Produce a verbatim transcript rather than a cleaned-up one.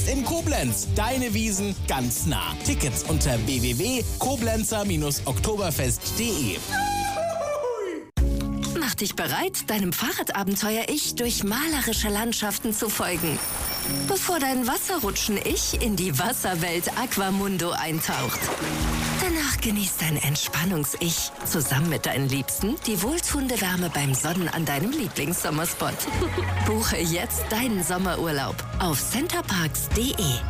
In Koblenz, deine Wiesn ganz nah. Tickets unter w w w punkt koblenzer oktoberfest punkt de. Mach dich bereit, deinem Fahrradabenteuer-Ich durch malerische Landschaften zu folgen. Bevor dein Wasserrutschen-Ich in die Wasserwelt Aquamundo eintaucht. Danach genießt dein Entspannungs-Ich zusammen mit deinen Liebsten die wohltuende Wärme beim Sonnen an deinem Lieblingssommerspot. Buche jetzt deinen Sommerurlaub auf centerparks punkt de.